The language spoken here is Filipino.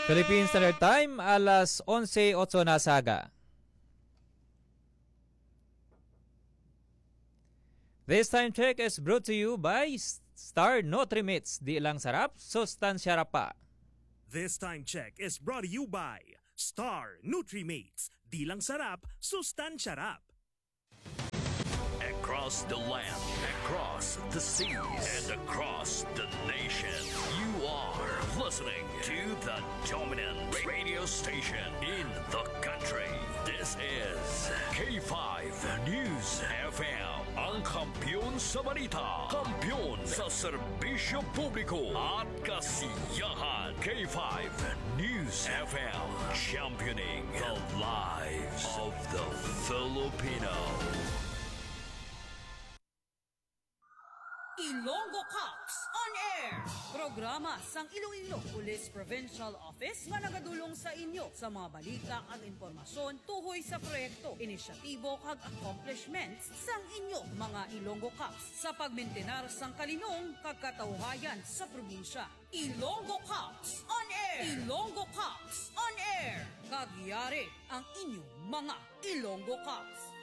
Philippine Standard Time, alas 11:08 na saga. This time check is brought to you by Star Nutrimits. Di lang sarap, sustansya pa. This time check is brought to you by Star Nutrimates. Di lang sarap, sustansya rap. Across the land, across the seas, and across the nation, you are listening to the dominant radio station in the country. This is K5 News FM. Ang kampiyon sa balita, kampiyon sa serbisyo publiko at kasiyahan. K5 News FM, championing the lives of the Filipino. Ilonggo Cops on Air! Programa sang Iloilo Police Provincial Office nga nagadulong sa inyo sa mga balita at impormasyon tuhoy sa proyekto, inisyatibo kag accomplishments sang inyo mga Ilonggo Cops sa pagmintenar sang kalinong kag katawhayan sa probinsya. Ilonggo Cops on Air! Ilonggo Cops on Air! Kagyari ang inyong mga Ilonggo Cops.